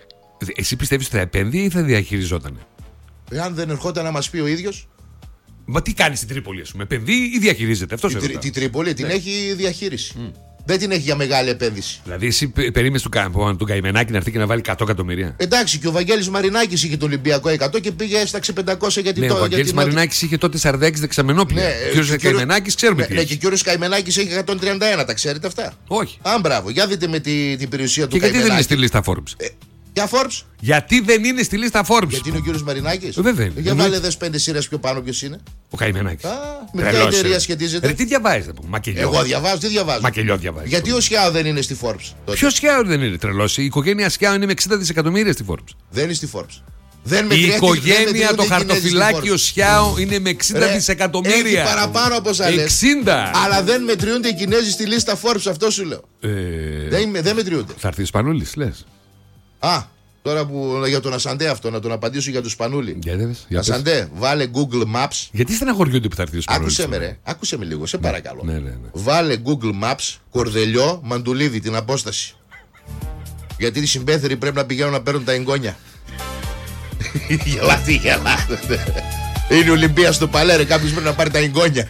A: Εσύ πιστεύεις ότι θα επένδυε ή θα διαχειριζόταν?
B: Εάν δεν ερχόταν να μας πει ο ίδιος.
A: Μα τι κάνει στην Τρίπολη, α πούμε, επενδύει ή διαχειρίζεται? Αυτό είναι.
B: Την Τρίπολη την έχει διαχείριση. Δεν την έχει για μεγάλη επένδυση.
A: Δηλαδή, εσύ περίμενες τον Καημενάκη να έρθει και να βάλει 100 εκατομμύρια.
B: Εντάξει, και ο Βαγγέλης Μαρινάκης είχε το Ολυμπιακό 100 και πήγε έσταξε 500 γιατί
A: ναι,
B: το.
A: Ο Βαγγέλης Μαρινάκης είχε τότε 46 δεξαμενόπλια. Ναι, ο κ. Καημενάκης ξέρουμε τι.
B: Ναι, και ο κ. Καημενάκης έχει 131, τα ξέρετε αυτά?
A: Όχι.
B: Α, μπράβο, για δείτε με την περιουσία του
A: Καημενάκη. Και γιατί δεν είναι στη λίστα Forbes?
B: Για Forbes.
A: Γιατί δεν είναι στη λίστα Forbes?
B: Γιατί είναι ο κύριος Μαρινάκης.
A: Βέβαια.
B: Για βάλε δες 5 σειρές πιο πάνω ποιος είναι.
A: Ο Καημενάκης.
B: Με ποια εταιρεία σχετίζεται?
A: Τι διαβάζεις, να πούμε? Μακελιό.
B: Εγώ διαβάζω, τι διαβάζω?
A: Μακελιό διαβάζει.
B: Γιατί ο Σιάο δεν είναι στη Forbes?
A: Ποιο Σιάο δεν είναι? Τρελός. Η οικογένεια Σιάο είναι με 60 δισεκατομμύρια στη Forbes.
B: Δεν είναι στη Forbes.
A: Η οικογένεια, το χαρτοφυλάκιο Σιάο είναι με 60 δισεκατομμύρια.
B: Έχει παραπάνω από όσα λες.
A: 60.
B: Αλλά δεν μετριούνται οι Κινέζοι στη λίστα Forbes, αυτό σου λέω. Δεν μετριούνται.
A: Θα έρθει ο Σπανούλης, λες?
B: Τώρα που για τον Ασαντέ αυτό, να τον απαντήσω για τον Σπανούλη.
A: Ασαντέ,
B: βάλε Google Maps.
A: Γιατί στεναχωριούνται που θα έρθει ο Σπανούλης?
B: Άκουσε με λίγο, σε παρακαλώ.
A: Ναι.
B: Βάλε Google Maps, Κορδελιό, Μαντουλίδη, την απόσταση. Γιατί οι συμπέθεροι πρέπει να πηγαίνουν να παίρνουν τα εγγόνια. Γελάτε. Είναι η Ολυμπία στο Παλέρε, κάποιος πρέπει να πάρει τα εγγόνια.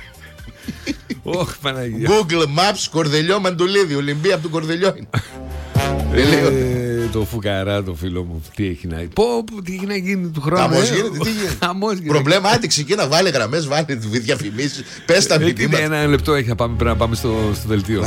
B: Google Maps, Κορδελιό, Μαντουλίδη. Ολυμπία από τον Κορδελιό είναι.
A: Το φουκαρά, το φίλο μου, τι έχει να γίνει του χρόνου.
B: Χαμός γίνεται. Προβλέμα, άντε ξεκίνα, βάλε γραμμές, βάλε διαφημίσεις, πες τα μηνύματα.
A: Ένα λεπτό έχει, πρέπει να πάμε στο δελτίο.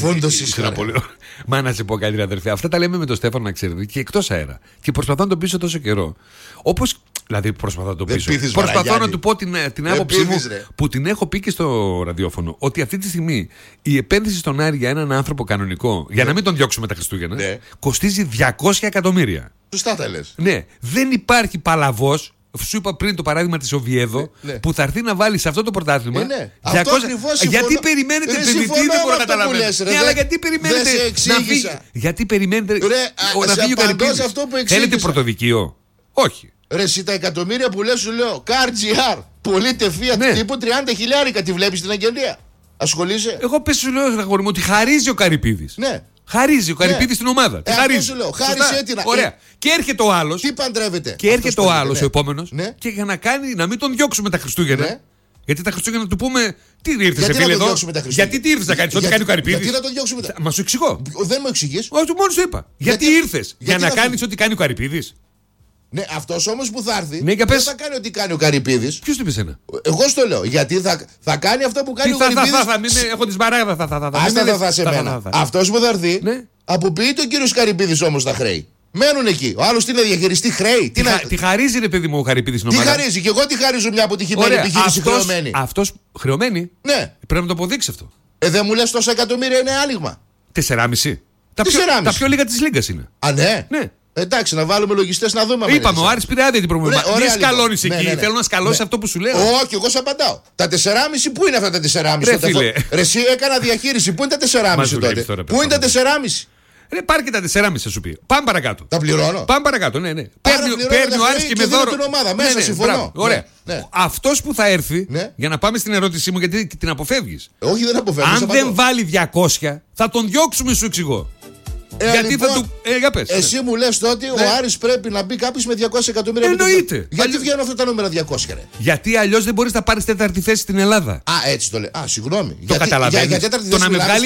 A: Μα να σε πω κάτι, αδερφέ. Αυτά τα λέμε με τον Στέφανο, να ξέρετε, και εκτός αέρα. Και προσπαθώ να το πείσω τόσο καιρό. Όπως. Δηλαδή προσπαθώ να το πείσω. Προσπαθώ να του πω την άποψή μου που την έχω πει και στο ραδιόφωνο. Ότι αυτή τη στιγμή η επένδυση στον Άρη για έναν άνθρωπο κανονικό, για να μην τον διώξουμε τα Χριστούγεννα, κοστίζει 200 εκατομμύρια.
B: Σωστά τα λες.
A: Ναι, δεν υπάρχει παλαβός. Σου είπα πριν το παράδειγμα της Οβιέδο που θα έρθει να βάλει σε αυτό το πρωτάθλημα. 200... Γιατί περιμένετε, παιδί, τι δεν μπορώ να καταλαβαίνω. Ναι, αλλά γιατί περιμένετε να φύγει. Γιατί περιμένετε να φύγει ο Καρυπίδης? Θέλετε πρωτοδικείο? Όχι.
B: Ρε, εσύ τα εκατομμύρια που λες, σου λέω, CarGR, πωλείται Fiat τύπου 30 χιλιάρικα, τη βλέπεις την αγγελία? Ασχολείσαι?
A: Εγώ πες, σου λέω, αγόρι μου, ότι χαρίζει ο Καρυπίδης.
B: Ναι.
A: Χαρίζει ο Καρυπίδης στην ομάδα.
B: Χαρίζει. Χάρισε έτοινα.
A: Ωραία. Και έρχεται ο άλλος.
B: Τι παντρεύεται?
A: Και έρχεται ο άλλος, ο επόμενος. Και για να μην τον διώξουμε τα Χριστούγεννα. Γιατί τα Χριστούγεννα του πούμε, τι ήρθες φίλε εδώ? Γιατί τι ήρθες να κάνεις ό,τι κάνει ο Καρυπίδης?
B: Γιατί να τον διώξουμε?
A: Μα σου εξηγώ.
B: Δεν μου εξηγείς.
A: Όχι, μόνο σου είπα. Γιατί ήρθες? Για να κάνεις ό,τι κάνει ο Καρυπίδης?
B: Ναι, αυτός όμως που θα έρθει
A: δεν
B: θα κάνει ό,τι κάνει ο Καρυπίδης.
A: Ποιος το είπε εσένα?
B: Εγώ στο λέω. Γιατί θα κάνει αυτό που κάνει ο Καρυπίδης.
A: Έχω τις μπαράγδα.
B: Θα σε μένα. Αυτός που θα έρθει αποποιεί τον κύριο Καρυπίδης όμως τα χρέη. Μένουν εκεί. Ο άλλος τι να διαχειριστεί χρέη.
A: Τι χαρίζει, ρε παιδί μου, ο Καρυπίδης στην ομάδα?
B: Τι χαρίζει? Και εγώ τι χαρίζω μια αποτυχημένη επιχείρηση χρεωμένη.
A: Αυτός χρεωμένη?
B: Ναι.
A: Πρέπει να το αποδείξει αυτό.
B: Δεν μου λες τόσα εκατομμύρια είναι άνοιγμα?
A: 4,5. Τα πιο λίγα της Λίγκας είναι.
B: Α, ναι. Εντάξει, να βάλουμε λογιστές να δούμε.
A: Είπαμε, ο Άρης πήρε άδεια την προηγούμενη. Δεν σκαλώνεις εκεί. Θέλω να σκαλώσεις αυτό που σου λέω.
B: Όχι, εγώ σου απαντάω. Τα 4,5 πού είναι αυτά τα 4,5? Ρε, εσύ έκανα διαχείριση. Πού είναι τα 4,5 τότε? Πού είναι τα 4,5?
A: Ρε, πάρε και τα 4,5 θα σου πει. Πάμε παρακάτω.
B: Τα πληρώνω.
A: Πάμε παρακάτω, ναι. Παίρνει ο Άρης και με δώρο.
B: Την ομάδα, μέσα συμφωνώ.
A: Ωραία. Αυτός που θα έρθει, για να πάμε στην ερώτησή μου, γιατί την αποφεύγεις.
B: Όχι, δεν αποφεύγεις.
A: Αν δεν βάλει 200, θα τον διώξουμε, σου εξηγώ. Γιατί
B: λοιπόν,
A: θα του. Για πες.
B: Εσύ μου λες τότε ο Άρης πρέπει να μπει κάποιος με 200 εκατομμύρια.
A: Εννοείται.
B: Γιατί βγαίνουν αυτά τα νούμερα 200, ρε?
A: Γιατί αλλιώς δεν μπορείς να πάρεις τέταρτη θέση στην Ελλάδα.
B: Α, έτσι το λέει. Α, συγγνώμη.
A: Το καταλαβαίνεις. Το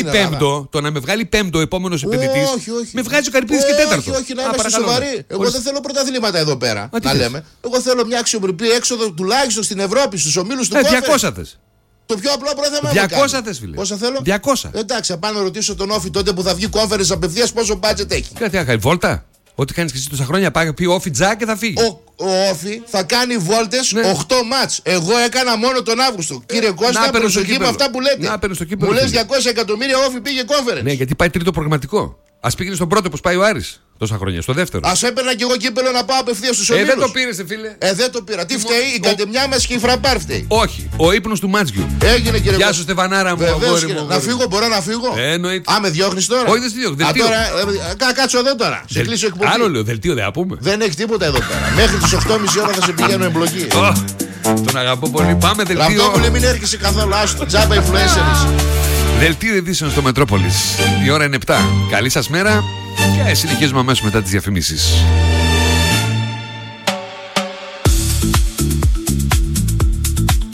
A: να με βγάλει πέμπτο ο επόμενος επενδυτής. Με βγάζει ο Καρυπίδης και τέταρτο.
B: Όχι, να είμαστε σοβαροί. Εγώ δεν θέλω πρωταθλήματα εδώ πέρα. Να λέμε. Εγώ θέλω μια αξιοπρεπή έξοδο τουλάχιστον στην Ευρώπη, στους ομίλους του κόσμου.
A: 200.
B: Το πιο απλό πρόθεμα.
A: 200 θες, φίλε.
B: Πόσα θέλω?
A: 200.
B: Εντάξει, θα πάω να ρωτήσω τον Όφη τότε που θα βγει conference απευθείας πόσο budget έχει.
A: Κάτι θα κάνει, βόλτα. Ό,τι κάνεις και εσύ τόσα χρόνια, πάει πει Όφη τζά και θα φύγει.
B: Ο Όφη θα κάνει βόλτες 8 μάτς. Εγώ έκανα μόνο τον Αύγουστο. Κύριε Κώστα, προσοχή με αυτά που λέτε. Μου λες 200 εκατομμύρια Όφη πήγε conference.
A: Ναι, γιατί πάει τρίτο προγραμματικό. Ας πήγαινε στον πρώτο όπως πάει ο Άρης τόσα χρόνια, στο δεύτερο.
B: Ας έπαιρνα κι εγώ κύπελο να πάω απευθείας στους ομίλους.
A: Δεν το πήρες, φίλε.
B: Δεν το πήρα. Τι φταίει, η κατεμιά μας και η φραμπάρ φταίει.
A: Όχι, ο ύπνος του Μάτζιου.
B: Έγινε, κύριε.
A: Γεια σου, Στεφανάρα μου.
B: Να φύγω, μπορώ να φύγω?
A: Εννοείται.
B: Με διώχνεις τώρα?
A: Όχι, δεν σε διώχνω.
B: Κάτσω εδώ τώρα. Σε κλείσω εκπομπή.
A: Άλλο λέω, δελτίο δεν πούμε.
B: Δεν έχει τίποτα εδώ πέρα. Μέχρι τις 8.30 ώρα θα σε πηγαίνω εμπλοκή.
A: Τον αγαπώ πολύ. Πάμε δελτίο.
B: Ραπτόπουλε, μην έρχεσαι καθόλου. Άστο, τζάμπα influencers.
A: Δελτίο ειδήσεων στο Μετρόπολης. Η ώρα είναι 7. Καλή σας μέρα και συνεχίζουμε αμέσως μετά τις διαφημίσεις.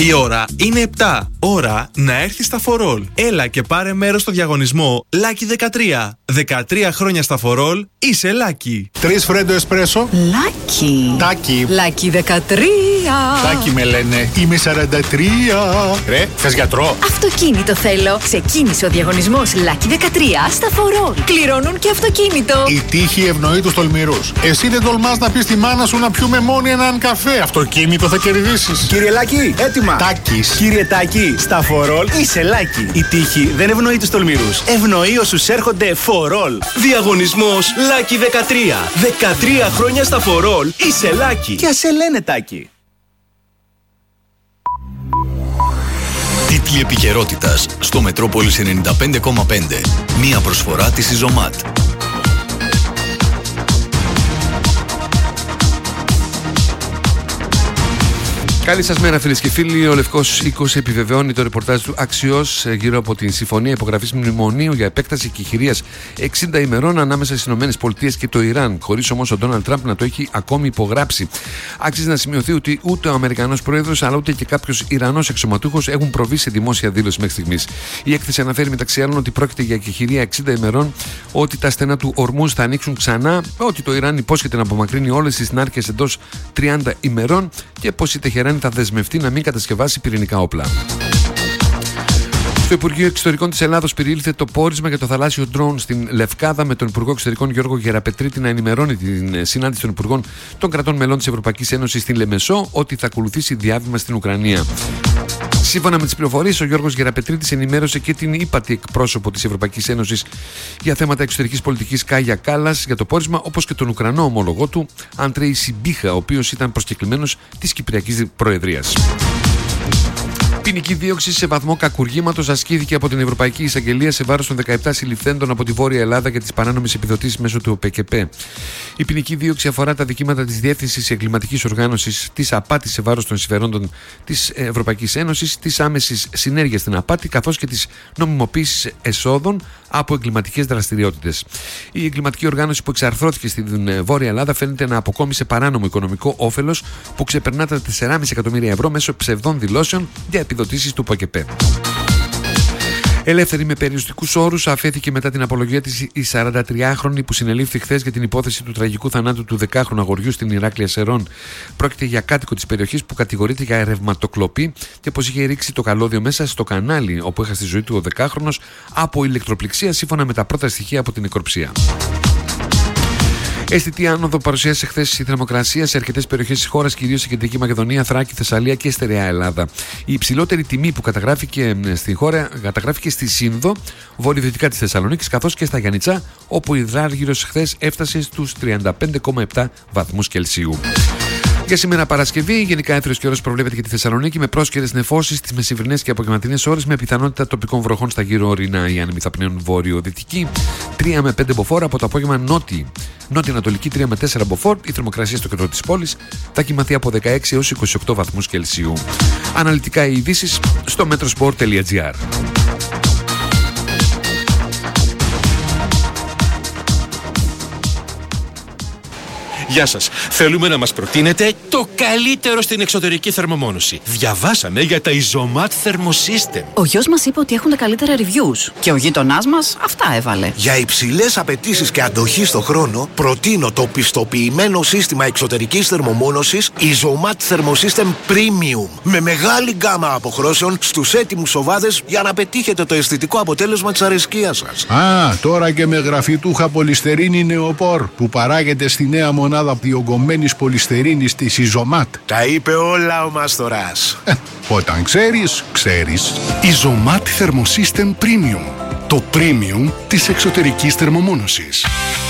D: Η ώρα είναι 7. Ώρα να έρθεις στα For All. Έλα και πάρε μέρος στο διαγωνισμό Lucky 13. 13 χρόνια στα For All, είσαι Lucky.
E: 3 φρέντο εσπρέσο.
F: Lucky.
E: Τάκι.
F: Lucky 13.
E: Τάκι με λένε. Είμαι 43. Ρε, θες γιατρό?
F: Αυτοκίνητο θέλω. Ξεκίνησε ο διαγωνισμός Lucky 13 στα For All. Κληρώνουν και αυτοκίνητο.
E: Η τύχη ευνοεί τους τολμηρούς. Εσύ δεν τολμάς να πεις στη μάνα σου να πιούμε μόνοι έναν καφέ. Αυτοκίνητο θα κερδίσεις.
G: Κύριε Λάκη, έτοιμα.
E: Τάκης.
G: Κύριε Τάκη, στα For All είσαι Λάκη. Η τύχη δεν ευνοεί τους τολμηρούς. Ευνοεί όσους έρχονται For All.
D: Διαγωνισμός Lucky 13. 13 χρόνια στα For All, είσαι Lucky.
G: Και ας σε λένε Τάκη.
H: Τίτλοι επικαιρότητας στο Μετρόπολης 95,5. Μία προσφορά της Ιζωμάτ.
A: Καλή σας μέρα, φίλες και φίλοι. Ο Λευκός Οίκος επιβεβαιώνει το ρεπορτάζ του Αξιός γύρω από την συμφωνία υπογραφής μνημονίου για επέκταση εκεχηρίας 60 ημερών ανάμεσα στις ΗΠΑ και το Ιράν, χωρίς όμως ο Ντόναλντ Τραμπ να το έχει ακόμη υπογράψει. Άξιζε να σημειωθεί ότι ούτε ο Αμερικανός Πρόεδρος αλλά ούτε και κάποιος Ιρανός αξιωματούχος έχουν προβεί σε δημόσια δήλωση μέχρι στιγμής. Η έκθεση αναφέρει μεταξύ άλλων ότι πρόκειται για εκεχηρία 60 ημερών, ότι τα στενά του Ορμούζ θα ανοίξουν ξανά, ότι το Ιράν υπόσχεται να απομακρύνει όλες τις νάρκες εντός 30 ημερών και πως η Τεχεράνη θα δεσμευτεί να μην κατασκευάσει πυρηνικά όπλα. Στο Υπουργείο Εξωτερικών της Ελλάδος περιήλθε το πόρισμα για το θαλάσσιο ντρόουν στην Λευκάδα, με τον Υπουργό Εξωτερικών Γιώργο Γεραπετρίτη να ενημερώνει την συνάντηση των Υπουργών των κρατών μελών της Ευρωπαϊκής Ένωσης στην Λεμεσό ότι θα ακολουθήσει διάβημα στην Ουκρανία. Σύμφωνα με τις πληροφορίες, ο Γιώργος Γεραπετρίτης ενημέρωσε και την ύπατη εκπρόσωπο της Ευρωπαϊκής Ένωσης για θέματα εξωτερικής πολιτικής Κάγια Κάλλας για το πόρισμα, όπως και τον Ουκρανό ομολογό του Αντρέη Σιμπίχα, ο οποίος ήταν προσκεκλημένος της Κυπριακής Προεδρίας. Ποινική δίωξη σε βαθμό κακουργήματος ασκήθηκε από την Ευρωπαϊκή Εισαγγελία σε βάρος των 17 συλληφθέντων από τη Βόρεια Ελλάδα για τις παράνομες επιδοτήσεις μέσω του ΟΠΕΚΕΠ. Η ποινική δίωξη αφορά τα δικήματα της Διεύθυνσης Εγκληματικής Οργάνωσης, της απάτης σε βάρος των συμφερόντων της Ευρωπαϊκής Ένωσης, της άμεσης συνέργειας στην απάτη, καθώς και της νομιμοποίησης εσόδων από εγκληματικές δραστηριότητες. Η εγκληματική οργάνωση που εξαρθρώθηκε στην Βόρεια Ελλάδα φαίνεται να αποκόμισε παράνομο οικονομικό όφελος που ξεπερνά τα 4,5 εκατομμύρια ευρώ μέσω ψευδών δηλώσεων για επιδοτήσεις του ΠΟΚΕΠ. Ελεύθερη με περιοριστικούς όρους αφέθηκε μετά την απολογία της η 43χρονη που συνελήφθη χθες για την υπόθεση του τραγικού θανάτου του 10χρονου αγοριού στην Ηράκλεια Σερών. Πρόκειται για κάτοικο της περιοχής που κατηγορείται για ρευματοκλοπή και πως είχε ρίξει το καλώδιο μέσα στο κανάλι όπου έχασε τη ζωή του ο 10χρονος από ηλεκτροπληξία, σύμφωνα με τα πρώτα στοιχεία από την νεκροψία. Αισθητή άνοδο παρουσίασε χθες η θερμοκρασία σε αρκετές περιοχές της χώρας, κυρίως σε Κεντρική Μακεδονία, Θράκη, Θεσσαλία και Στερεά Ελλάδα. Η υψηλότερη τιμή που καταγράφηκε στη χώρα καταγράφηκε στη Σύνδο, βορειοδυτικά της Θεσσαλονίκης, καθώς και στα Γιαννιτσά, όπου η υδράργυρος χθες έφτασε στους 35,7 βαθμούς Κελσίου. Για σήμερα Παρασκευή, γενικά έθριος καιρός προβλέπεται για τη Θεσσαλονίκη, με πρόσκαιρες νεφώσεις τις μεσημβρινές και απογευματινές ώρες, με πιθανότητα τοπικών βροχών στα γύρω ορεινά. Οι άνεμοι θα πνέουν βόρειο-δυτική, 3 με 5 μποφόρ, από το απόγευμα νότιο-ανατολική 3 με 4 μποφόρ. Η θερμοκρασία στο κέντρο της πόλης θα κοιμαθεί από 16 έως 28 βαθμούς Κελσίου. Αναλυτικά οι ειδήσεις στο metrosport.gr.
D: Γεια σας. Θέλουμε να μας προτείνετε το καλύτερο στην εξωτερική θερμομόνωση. Διαβάσαμε για τα Ιζωμάτ Thermosystem.
F: Ο γιος μας είπε ότι έχουν τα καλύτερα reviews και ο γείτονάς μας αυτά έβαλε.
I: Για υψηλές απαιτήσεις και αντοχή στο χρόνο, προτείνω το πιστοποιημένο σύστημα εξωτερικής θερμομόνωσης Ιζωμάτ Thermosystem Premium, με μεγάλη γκάμα αποχρώσεων στους έτοιμους οβάδες για να πετύχετε το αισθητικό αποτέλεσμα της αρεσκίας σας.
E: Α, τώρα και με γραφιτούχα πολυστερίνη νεοπόρ που παράγεται στη νέα μονάδα διογκωμένης πολυστερίνης της Ιζωμάτ.
I: Τα είπε όλα ο Μαστοράς.
E: Όταν ξέρεις, ξέρεις.
H: Ιζωμάτ Thermosystem Premium. Το premium της εξωτερικής θερμομόνωσης.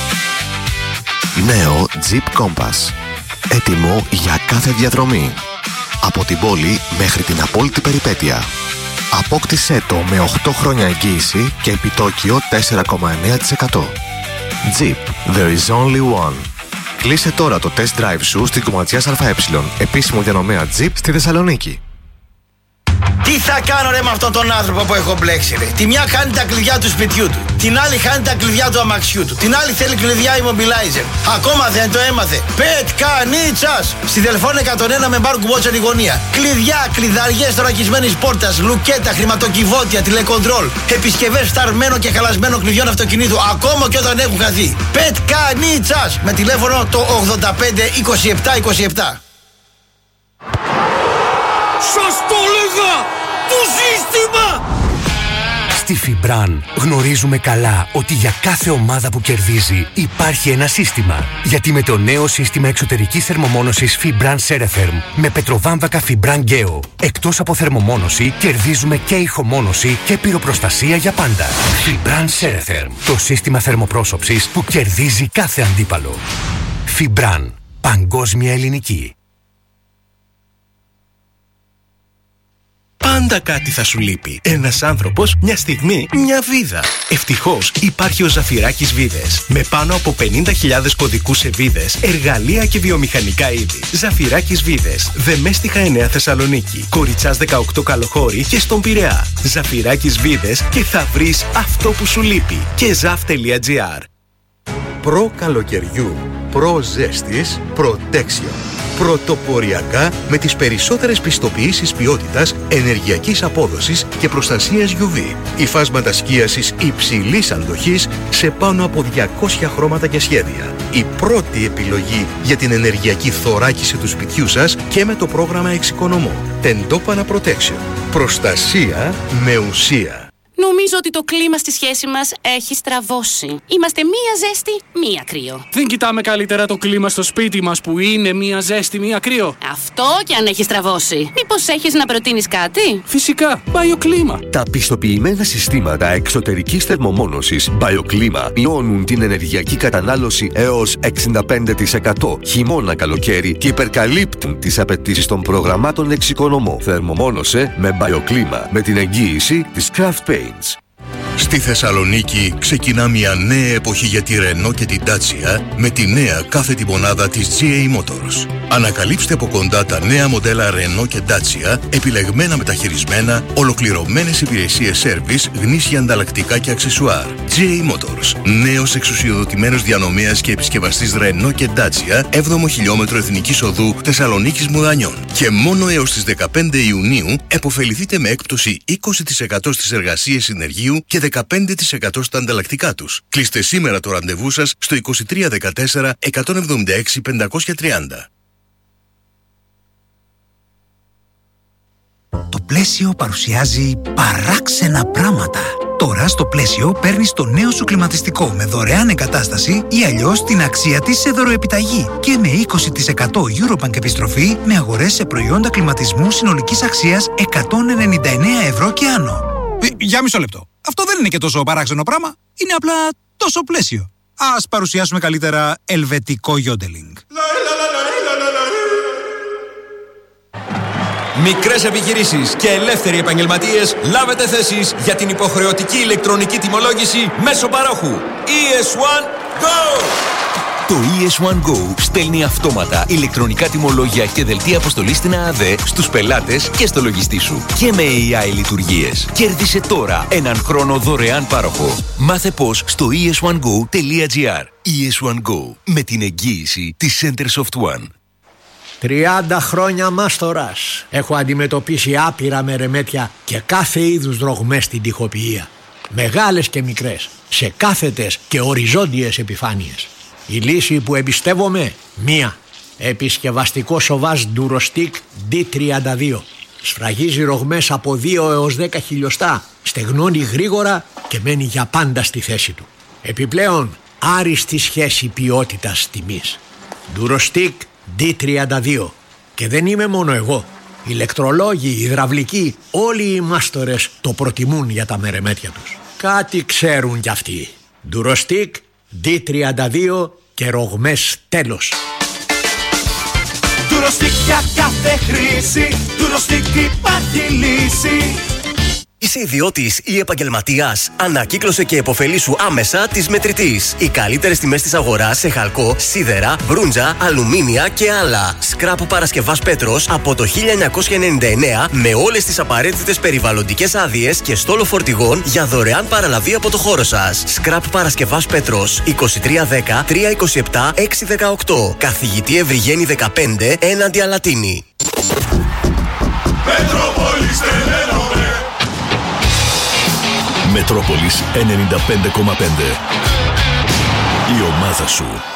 J: Νέο Jeep Compass. Έτοιμο για κάθε διαδρομή. Από την πόλη μέχρι την απόλυτη περιπέτεια. Απόκτησέ το με 8 χρόνια εγγύηση και επιτόκιο 4,9%. Jeep. There is only one. Κλείσε τώρα το test drive σου στην Κομματιάς ΑΕ, επίσημο διανομέα Jeep στη Θεσσαλονίκη.
K: Τι θα κάνω ρε με αυτόν τον άνθρωπο που έχω μπλέξει ρε? Τη μια χάνει τα κλειδιά του σπιτιού του, την άλλη χάνει τα κλειδιά του αμαξιού του, την άλλη θέλει κλειδιά immobilizer. Ακόμα δεν το έμαθε. Πετκανίτσας! Στη τηλεφώνη 101 με μπάρ κουμπότσερ η γωνία. Κλειδιά, κλειδαριές θωρακισμένης πόρτας, λουκέτα, χρηματοκιβώτια, τηλεκοντρόλ, επισκευές σταρμένο και χαλασμένο κλειδιών αυτοκινήτου, ακόμα και όταν έχουν χαθεί. Πετκανίτσας! Με τηλέφωνο το 85 27 27.
L: Σας το έλεγα! Το σύστημα! Στη Φιμπραν γνωρίζουμε καλά ότι για κάθε ομάδα που κερδίζει υπάρχει ένα σύστημα. Γιατί με το νέο σύστημα εξωτερικής θερμομόνωσης Fibran Ceretherm με πετροβάμβακα Fibran Geo, εκτός από θερμομόνωση κερδίζουμε και ηχομόνωση και πυροπροστασία για πάντα. Fibran Ceretherm, το σύστημα θερμοπρόσωψης που κερδίζει κάθε αντίπαλο. Fibran, παγκόσμια ελληνική.
M: Πάντα κάτι θα σου λείπει. Ένας άνθρωπος, μια στιγμή, μια βίδα. Ευτυχώς υπάρχει ο Ζαφυράκης Βίδες. Με πάνω από 50.000 κωδικούς σε βίδες, εργαλεία και βιομηχανικά είδη. Ζαφυράκης Βίδες. Δεμέστιχα 9 Θεσσαλονίκη. Κοριτσάς 18 Καλοχώρη και στον Πειραιά. Ζαφυράκης Βίδες και θα βρεις αυτό που σου λείπει. Και zaf.gr.
N: Προ καλοκαιριού, προ ζέστης, Protection. Πρωτοποριακά με τις περισσότερες πιστοποιήσεις ποιότητας, ενεργειακής απόδοσης και προστασίας UV. Υφάσματα σκίασης υψηλής αντοχής σε πάνω από 200 χρώματα και σχέδια. Η πρώτη επιλογή για την ενεργειακή θωράκιση του σπιτιού σας και με το πρόγραμμα Εξοικονομώ. Τεντόπανα Protection. Προστασία με ουσία.
O: Νομίζω ότι το κλίμα στη σχέση μας έχει στραβώσει. Είμαστε μία ζέστη, μία κρύο.
P: Δεν κοιτάμε καλύτερα το κλίμα στο σπίτι μας που είναι μία ζέστη, μία κρύο?
O: Αυτό και αν έχει στραβώσει. Μήπως έχεις να προτείνεις κάτι?
P: Φυσικά, BioClima.
L: Τα πιστοποιημένα συστήματα εξωτερικής θερμομόνωσης BioClima μειώνουν την ενεργειακή κατανάλωση έως 65% χειμώνα-καλοκαίρι και υπερκαλύπτουν τις απαιτήσεις των προγραμμάτων Εξοικονομώ. Θερμομόνωσε με BioClima με την εγγύηση της Craft Paints.
Q: Στη Θεσσαλονίκη ξεκινά μια νέα εποχή για τη Renault και την Dacia με τη νέα κάθετη μονάδα της GA Motors. Ανακαλύψτε από κοντά τα νέα μοντέλα Renault και Dacia, επιλεγμένα μεταχειρισμένα, ολοκληρωμένες υπηρεσίες σέρβις, γνήσια ανταλλακτικά και αξεσουάρ. GA Motors, νέος εξουσιοδοτημένος διανομέας και επισκευαστής Renault και Dacia, 7ο χιλιόμετρο Εθνικής Οδού Θεσσαλονίκης Μουδανιών. Και μόνο έως τις 15 Ιουνίου επωφεληθείτε με έκπτωση 20% στις εργασίες συνεργείου και 15% στα ανταλλακτικά τους. Κλείστε σήμερα το ραντεβού σας στο 2314 176 530.
R: Το Πλαίσιο παρουσιάζει παράξενα πράγματα. Τώρα στο Πλαίσιο παίρνεις το νέο σου κλιματιστικό με δωρεάν εγκατάσταση ή αλλιώς την αξία της σε δωροεπιταγή και με 20% Eurobank επιστροφή με αγορές σε προϊόντα κλιματισμού συνολικής αξίας 199 ευρώ και άνω.
S: Για μισό λεπτό. Αυτό δεν είναι και τόσο παράξενο πράγμα. Είναι απλά τόσο Πλαίσιο. Ας παρουσιάσουμε καλύτερα ελβετικό γιόντελινγκ.
T: Μικρές επιχειρήσεις και ελεύθεροι επαγγελματίες, λάβετε θέσεις για την υποχρεωτική ηλεκτρονική τιμολόγηση μέσω παρόχου. ES1 Go!
L: Το ES1 Go στέλνει αυτόματα ηλεκτρονικά τιμολόγια και δελτία αποστολής στην ΑΑΔ στους πελάτες και στο λογιστή σου. Και με AI λειτουργίες. Κέρδισε τώρα έναν χρόνο δωρεάν πάροχο. Μάθε πώς στο es1go.gr. ES1 Go με την εγγύηση της Centersoft One.
U: 30 χρόνια μάστορας. Έχω αντιμετωπίσει άπειρα μερεμέτια και κάθε είδους ρογμές στην τοιχοποιία. Μεγάλες και μικρές, σε κάθετες και οριζόντιες επιφάνειες. Η λύση που εμπιστεύομαι, μία. Επισκευαστικό σοβάζ Durostic D32. Σφραγίζει ρογμές από 2 έως 10 χιλιοστά, στεγνώνει γρήγορα και μένει για πάντα στη θέση του. Επιπλέον, άριστη σχέση ποιότητας τιμής. Durostic D32. Και δεν είμαι μόνο εγώ. Ηλεκτρολόγοι, υδραυλικοί, όλοι οι μάστορες το προτιμούν για τα μερεμέτια τους. Κάτι ξέρουν κι αυτοί. Durostic D32 και ρογμές τέλος.
V: Durostic για κάθε χρήση. Durostic υπάρχει λύση.
W: Η
C: Είσαι ιδιώτης ή επαγγελματίας? Ανακύκλωσε και επωφελήσου άμεσα της Μετρητής. Οι καλύτερες τιμές της αγοράς σε χαλκό, σίδερα, μπρούντζα, αλουμίνια και άλλα. Σκράπ Παρασκευάς Πέτρος από το 1999 με όλες τις απαραίτητες περιβαλλοντικές άδειες και στόλο φορτηγών για δωρεάν παραλαβή από το χώρο σας. Σκράπ Παρασκευάς Πέτρος 2310 327 618. Καθηγητή Ευρυγένη 15 έναντι Αλατίνη.
Q: Μετρόπολης 95,5. Η ομάδα σου.